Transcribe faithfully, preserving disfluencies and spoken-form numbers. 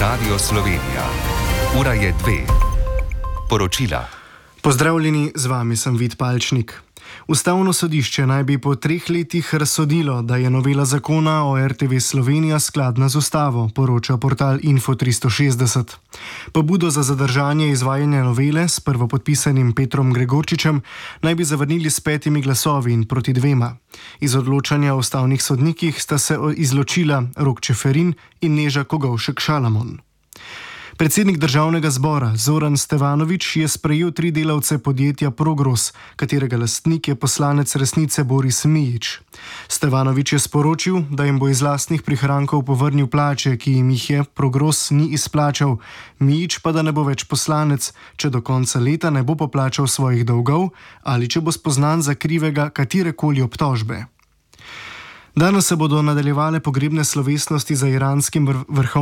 Radio Slovenija. Ura je dve. Poročila. Pozdravljeni, z vami sem Vid Palčnik. Ustavno sodišče naj bi po treh letih razsodilo, da je novela zakona o R T V Slovenija skladna z ustavo, poroča portal Info tristo šestdeset. Pobudo za zadržanje izvajanja novele s prvopodpisanim Petrom Gregorčičem naj bi zavrnili s petimi glasovi in proti dvema. Iz odločanja o ustavnih sodnikih sta se izločila Rok Čeferin in Neža Kogovšek Šalamon. Predsednik državnega zbora Zoran Stevanović je sprejel tri delavce podjetja Progros, katerega lastnik je poslanec Resnice Boris Mijić. Stevanović je sporočil, da jim bo iz lastnih prihrankov povrnil plače, ki jim jih je Progros ni izplačal, Mijić pa da ne bo več poslanec, če do konca leta ne bo poplačal svojih dolgov ali če bo spoznan za krivega katerekoli obtožbe. Danes se bodo nadaljevale pogrebne slovesnosti za iranskim vrhovnim